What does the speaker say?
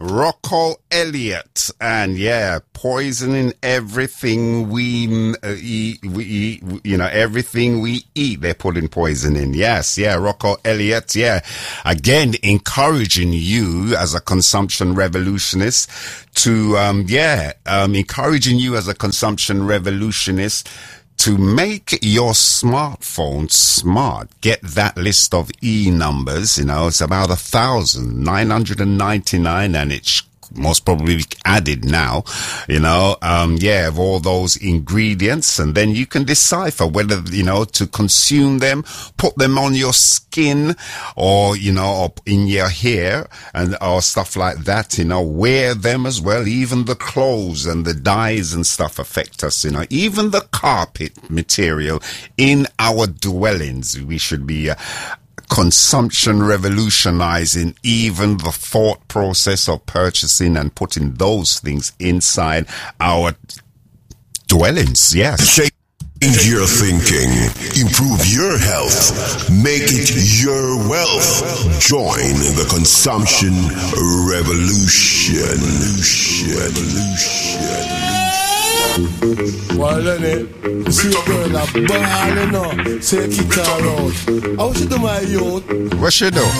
Rocco Elliott, and yeah, poisoning everything we eat, everything we eat, they're putting poison in. Yes, yeah, Rocco Elliott, yeah. Again, encouraging you as a consumption revolutionist to, encouraging you as a consumption revolutionist to make your smartphone smart. Get that list of E-numbers, it's about 1,999, and it's most probably added now, of all those ingredients, and then you can decipher whether, to consume them, put them on your skin or, or in your hair or stuff like that, wear them as well. Even the clothes and the dyes and stuff affect us, even the carpet material in our dwellings. We should be, consumption revolutionizing even the thought process of purchasing and putting those things inside our dwellings. Yes. Change your thinking, improve your health, make it your wealth. Join the consumption revolution. Well, then you see a girl a ball, say it out. How she do my youth? What she do?